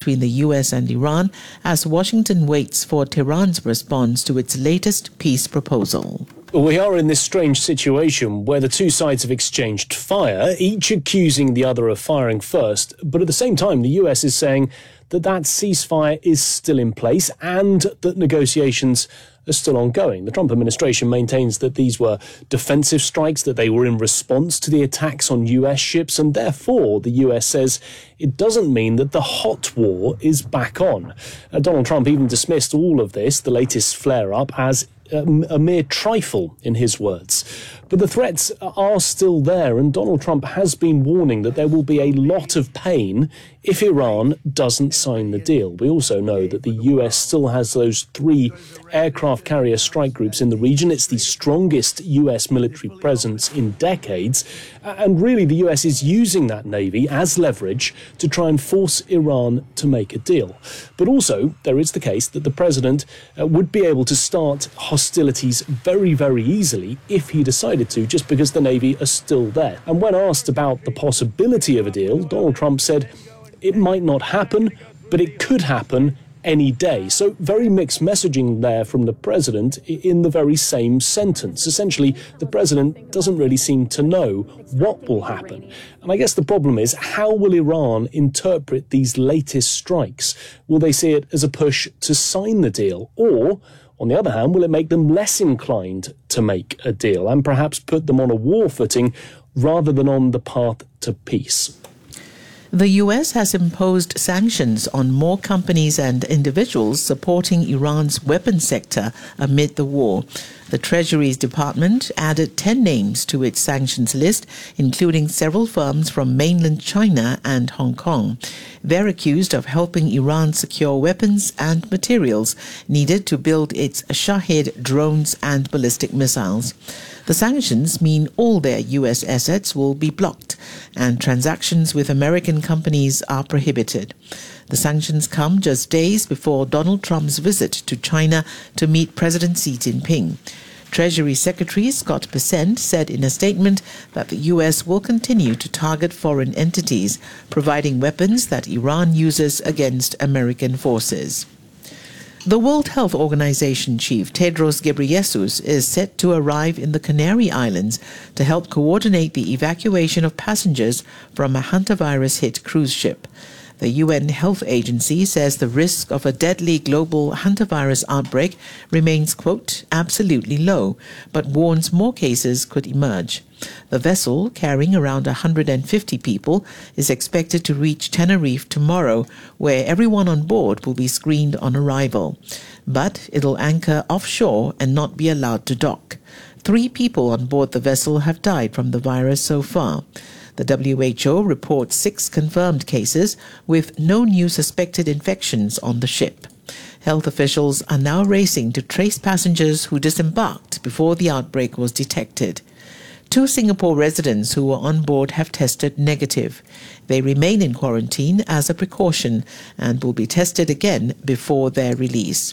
between the US and Iran as Washington waits for Tehran's response to its latest peace proposal. We are in this strange situation where the two sides have exchanged fire, each accusing the other of firing first, but at the same time the US is saying that ceasefire is still in place and that negotiations are still ongoing. The Trump administration maintains that these were defensive strikes, that they were in response to the attacks on US ships, and therefore the US says it doesn't mean that the hot war is back on. Donald Trump even dismissed all of this, the latest flare-up, as a mere trifle, in his words. But the threats are still there, and Donald Trump has been warning that there will be a lot of pain if Iran doesn't sign the deal. We also know that the US still has those 3 aircraft carrier strike groups in the region. It's the strongest US military presence in decades, and really the US is using that navy as leverage to try and force Iran to make a deal. But also, there is the case that the president would be able to start hostilities very, very easily if he decided to, just because the Navy are still there. And when asked about the possibility of a deal, Donald Trump said it might not happen, but it could happen any day. So very mixed messaging there from the president in the very same sentence. Essentially, the president doesn't really seem to know what will happen. And I guess the problem is, how will Iran interpret these latest strikes? Will they see it as a push to sign the deal? Or, on the other hand, will it make them less inclined to make a deal and perhaps put them on a war footing rather than on the path to peace? The US has imposed sanctions on more companies and individuals supporting Iran's weapons sector amid the war. The Treasury's Department added 10 names to its sanctions list, including several firms from mainland China and Hong Kong. They're accused of helping Iran secure weapons and materials needed to build its Shahed drones and ballistic missiles. The sanctions mean all their U.S. assets will be blocked and transactions with American companies are prohibited. The sanctions come just days before Donald Trump's visit to China to meet President Xi Jinping. Treasury Secretary Scott Bessent said in a statement that the U.S. will continue to target foreign entities, providing weapons that Iran uses against American forces. The World Health Organization chief Tedros Ghebreyesus is set to arrive in the Canary Islands to help coordinate the evacuation of passengers from a hantavirus-hit cruise ship. The UN Health Agency says the risk of a deadly global hantavirus outbreak remains, quote, absolutely low, but warns more cases could emerge. The vessel, carrying around 150 people, is expected to reach Tenerife tomorrow, where everyone on board will be screened on arrival. But it'll anchor offshore and not be allowed to dock. 3 people on board the vessel have died from the virus so far. The WHO reports 6 confirmed cases, with no new suspected infections on the ship. Health officials are now racing to trace passengers who disembarked before the outbreak was detected. 2 Singapore residents who were on board have tested negative. They remain in quarantine as a precaution and will be tested again before their release.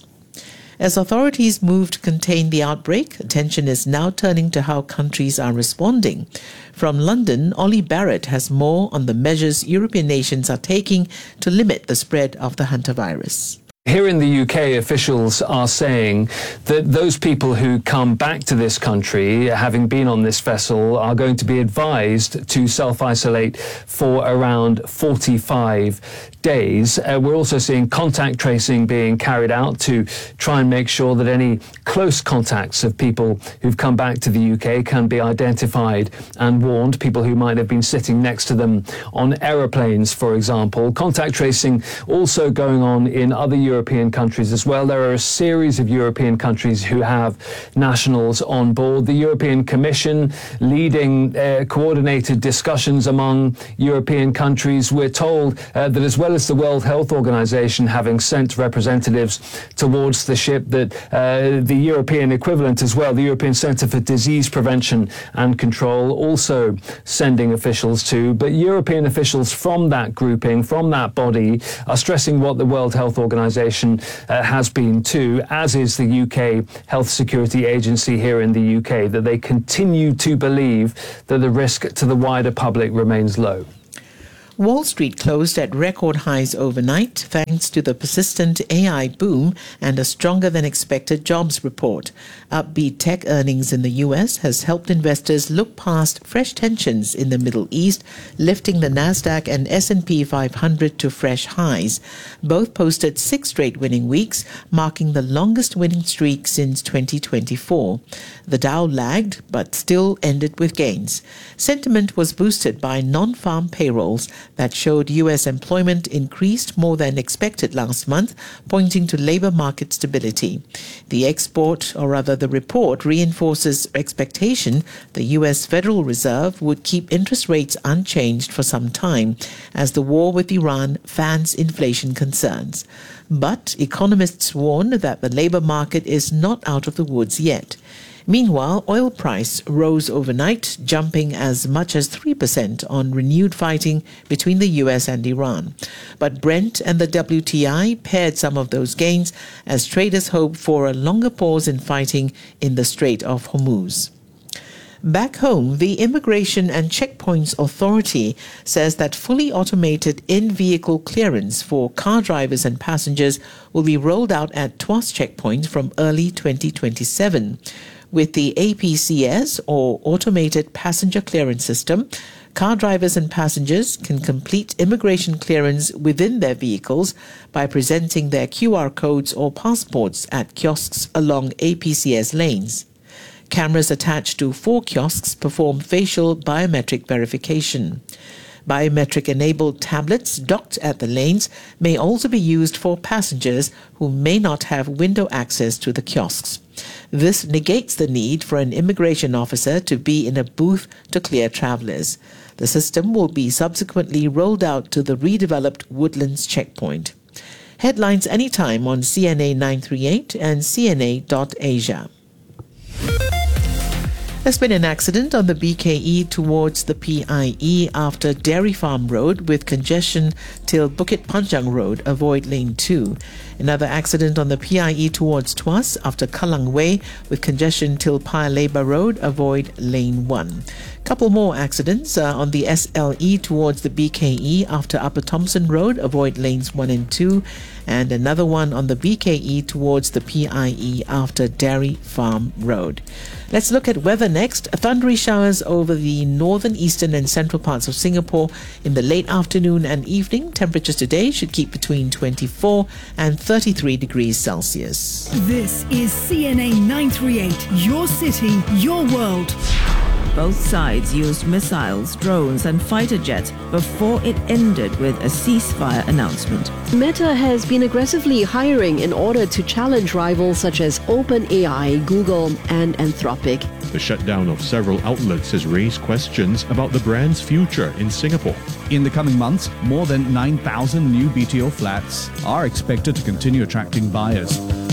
As authorities move to contain the outbreak, attention is now turning to how countries are responding. From London, Ollie Barrett has more on the measures European nations are taking to limit the spread of the hantavirus. Here in the UK, officials are saying that those people who come back to this country, having been on this vessel, are going to be advised to self-isolate for around 45 days. We're also seeing contact tracing being carried out to try and make sure that any close contacts of people who've come back to the UK can be identified and warned, people who might have been sitting next to them on aeroplanes, for example. Contact tracing also going on in other European countries as well. There are a series of European countries who have nationals on board. The European Commission leading coordinated discussions among European countries. We're told that as well as the World Health Organization having sent representatives towards the ship, that the European equivalent as well, the European Centre for Disease Prevention and Control, also sending officials to. But European officials from that grouping, from that body, are stressing what the World Health Organization has been too, as is the UK Health Security Agency here in the UK, that they continue to believe that the risk to the wider public remains low. Wall Street closed at record highs overnight thanks to the persistent AI boom and a stronger than expected jobs report. Upbeat tech earnings in the US has helped investors look past fresh tensions in the Middle East, lifting the Nasdaq and S&P 500 to fresh highs. Both posted 6 straight winning weeks, marking the longest winning streak since 2024. The Dow lagged but still ended with gains. Sentiment was boosted by non-farm payrolls that showed U.S. employment increased more than expected last month, pointing to labor market stability. The report reinforces expectation the U.S. Federal Reserve would keep interest rates unchanged for some time as the war with Iran fans inflation concerns. But economists warn that the labor market is not out of the woods yet. Meanwhile, oil price rose overnight, jumping as much as 3% on renewed fighting between the US and Iran. But Brent and the WTI paired some of those gains as traders hope for a longer pause in fighting in the Strait of Hormuz. Back home, the Immigration and Checkpoints Authority says that fully automated in-vehicle clearance for car drivers and passengers will be rolled out at Tuas checkpoints from early 2027. With the APCS, or Automated Passenger Clearance System, car drivers and passengers can complete immigration clearance within their vehicles by presenting their QR codes or passports at kiosks along APCS lanes. Cameras attached to 4 kiosks perform facial biometric verification. Biometric-enabled tablets docked at the lanes may also be used for passengers who may not have window access to the kiosks. This negates the need for an immigration officer to be in a booth to clear travelers. The system will be subsequently rolled out to the redeveloped Woodlands checkpoint. Headlines anytime on CNA 938 and CNA.Asia. There's been an accident on the BKE towards the PIE after Dairy Farm Road with congestion till Bukit Panjang Road. Avoid lane 2. Another accident on the PIE towards Tuas after Kallang Way with congestion till Paya Lebar Road. Avoid lane 1. Couple more accidents on the SLE towards the BKE after Upper Thomson Road. Avoid lanes 1 and 2. And another one on the BKE towards the PIE after Dairy Farm Road. Let's look at weather next. Thundery showers over the northern, eastern and central parts of Singapore in the late afternoon and evening. Temperatures today should keep between 24 and 33 degrees Celsius. This is CNA 938, your city, your world. Both sides used missiles, drones and fighter jets before it ended with a ceasefire announcement. Meta has been aggressively hiring in order to challenge rivals such as OpenAI, Google and Anthropic. The shutdown of several outlets has raised questions about the brand's future in Singapore. In the coming months, more than 9,000 new BTO flats are expected to continue attracting buyers.